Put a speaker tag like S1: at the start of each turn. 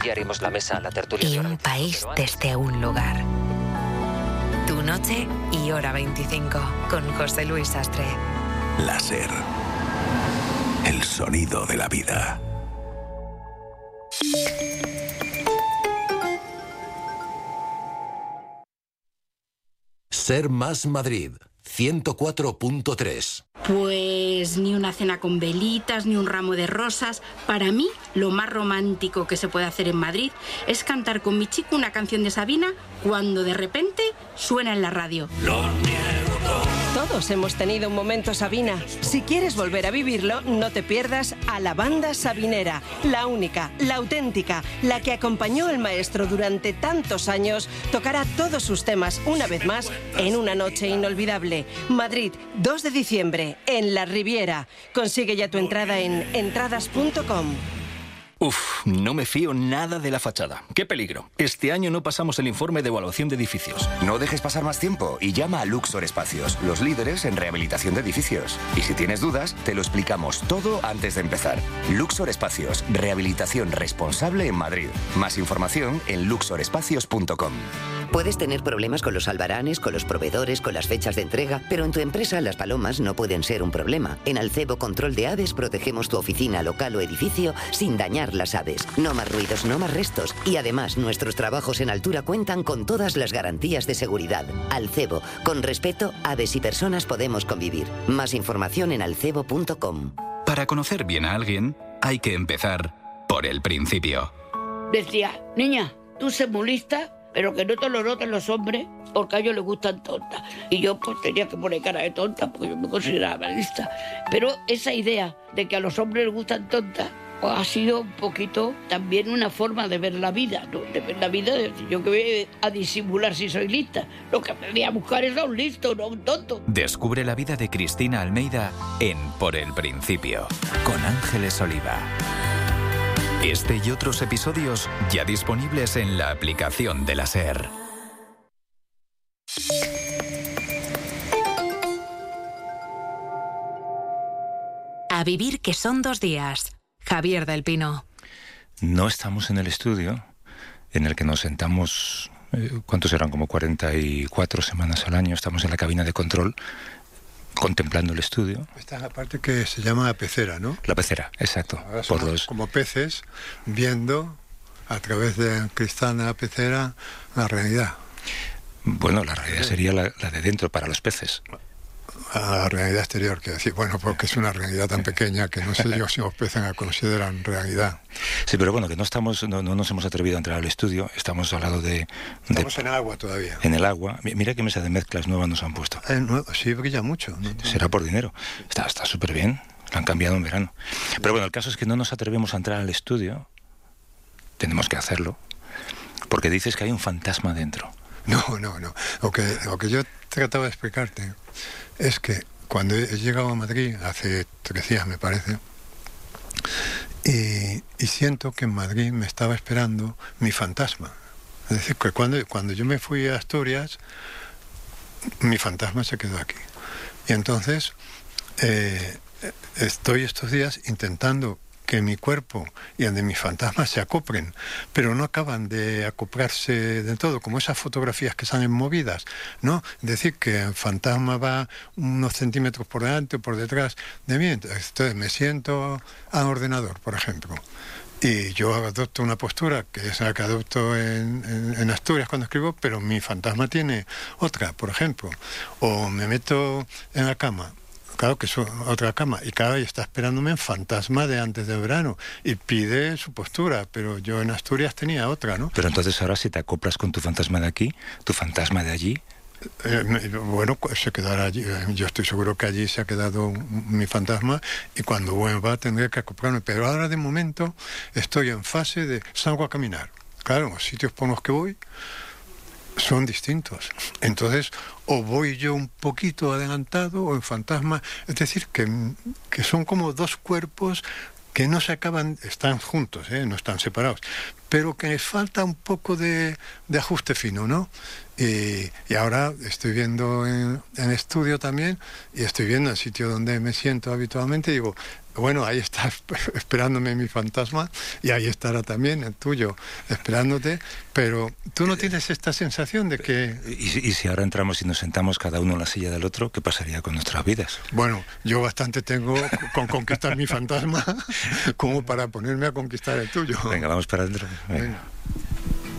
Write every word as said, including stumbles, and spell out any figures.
S1: Y haremos la mesa, la tertulia.
S2: Y un país desde un lugar. Tu noche y hora veinticinco con José Luis Sastre.
S3: La SER. El sonido de la vida. SER más Madrid, ciento cuatro punto tres.
S4: Pues ni una cena con velitas, ni un ramo de rosas. Para mí, lo más romántico que se puede hacer en Madrid es cantar con mi chico una canción de Sabina cuando de repente suena en la radio.
S5: Lo niego todo.
S6: Todos hemos tenido un momento Sabina. Si quieres volver a vivirlo, no te pierdas a la banda sabinera, la única, la auténtica, la que acompañó al maestro durante tantos años, tocará todos sus temas una vez más en una noche inolvidable. Madrid, dos de diciembre, en la Riviera. Consigue ya tu entrada en entradas punto com.
S7: Uf, no me fío nada de la fachada. ¡Qué peligro! Este año no pasamos el informe de evaluación de edificios.
S8: No dejes pasar más tiempo y llama a Luxor Espacios, los líderes en rehabilitación de edificios. Y si tienes dudas, te lo explicamos todo antes de empezar. Luxor Espacios, rehabilitación responsable en Madrid. Más información en luxor espacios punto com.
S9: Puedes tener problemas con los albaranes, con los proveedores, con las fechas de entrega, pero en tu empresa las palomas no pueden ser un problema. En Alcebo Control de Aves protegemos tu oficina, local o edificio sin dañar las aves. No más ruidos, no más restos. Y además, nuestros trabajos en altura cuentan con todas las garantías de seguridad. Alcebo, con respeto, aves y personas podemos convivir. Más información en alcebo punto com.
S10: Para conocer bien a alguien, hay que empezar por el principio.
S11: Decía, niña, tú sé muy lista, pero que no te lo noten los hombres porque a ellos les gustan tontas. Y yo pues tenía que poner cara de tonta porque yo me consideraba lista. Pero esa idea de que a los hombres les gustan tontas pues, ha sido un poquito también una forma de ver la vida, ¿no? De ver la vida, de decir, yo que voy a disimular si soy lista. Lo que aprendí a buscar es a un listo, no a un tonto.
S10: Descubre la vida de Cristina Almeida en Por el Principio, con Ángeles Oliva. Este y otros episodios ya disponibles en la aplicación de la SER.
S2: A vivir que son dos días. Javier del Pino.
S12: No estamos en el estudio en el que nos sentamos, eh, ¿cuántos eran? Como cuarenta y cuatro semanas al año. Estamos en la cabina de control contemplando el estudio.
S13: Esta es la parte que se llama pecera, ¿no?
S12: La pecera, exacto.
S13: Ahora somos
S12: por los...
S13: como peces viendo a través de cristal de la pecera la realidad.
S12: Bueno, la realidad sería la, la de dentro para los peces.
S13: A la realidad exterior, quiero decir, bueno, porque es una realidad tan pequeña que no sé yo si los peces la consideran realidad.
S12: Sí, pero bueno, que no estamos, no, no nos hemos atrevido a entrar al estudio, estamos al lado de...
S13: Estamos
S12: de,
S13: en agua todavía.
S12: En el agua. Mira qué mesa de mezclas nueva nos han puesto.
S13: Eh, no, sí, brilla mucho. ¿No?
S12: Será por dinero. Está está súper bien, la han cambiado en verano. Pero bueno, el caso es que no nos atrevemos a entrar al estudio, tenemos que hacerlo, porque dices que hay un fantasma dentro.
S13: No, no, no. Lo que, lo que yo trataba de explicarte es que cuando he llegado a Madrid, hace tres días me parece, y, y siento que en Madrid me estaba esperando mi fantasma. Es decir, que cuando, cuando yo me fui a Asturias, mi fantasma se quedó aquí. Y entonces eh, estoy estos días intentando que mi cuerpo y el de mis fantasmas se acoplen, pero no acaban de acoplarse de todo, como esas fotografías que salen movidas, ¿no? Es decir, que el fantasma va unos centímetros por delante o por detrás de mí. Entonces me siento al ordenador, por ejemplo, y yo adopto una postura que es la que adopto en, en, en Asturias cuando escribo, pero mi fantasma tiene otra, por ejemplo. O me meto en la cama, claro que es otra cama, y cada vez está esperándome en fantasma de antes del verano y pide su postura, pero yo en Asturias tenía otra, ¿no?
S12: Pero entonces ahora si te acoplas con tu fantasma de aquí, tu fantasma de allí...
S13: Eh, bueno, se quedará allí. Yo estoy seguro que allí se ha quedado mi fantasma y cuando vuelva tendré que acoplarme, pero ahora de momento estoy en fase de salgo a caminar. Claro, los sitios por los que voy son distintos. Entonces, o voy yo un poquito adelantado o el fantasma, es decir, que, que son como dos cuerpos que no se acaban, están juntos, ¿eh? No están separados, pero que falta un poco de, de ajuste fino, ¿no? Y, y ahora estoy viendo en, en estudio también, y estoy viendo el sitio donde me siento habitualmente y digo, bueno, ahí está esperándome mi fantasma y ahí estará también el tuyo esperándote, pero tú no tienes esta sensación de que...
S12: ¿Y, y si ahora entramos y nos sentamos cada uno en la silla del otro, qué pasaría con nuestras vidas?
S13: Bueno, yo bastante tengo con conquistar mi fantasma como para ponerme a conquistar el tuyo.
S12: Venga, vamos para adentro. Venga. Venga.